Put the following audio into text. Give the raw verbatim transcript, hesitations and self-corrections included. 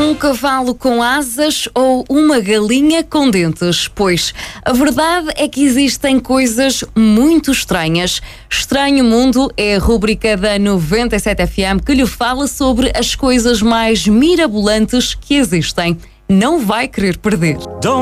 Um cavalo com asas ou uma galinha com dentes? Pois, a verdade é que existem coisas muito estranhas. Estranho Mundo é a rúbrica da noventa e sete F M que lhe fala sobre as coisas mais mirabolantes que existem. Não vai querer perder.